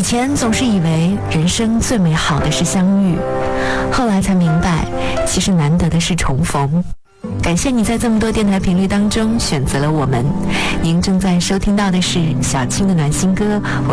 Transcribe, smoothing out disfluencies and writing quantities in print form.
前总是以为人生最美好的是相遇，后来才明白，其实难得的是重逢。感谢你在这么多电台频率当中选择了我们。您正在收听到的是小青的暖心歌。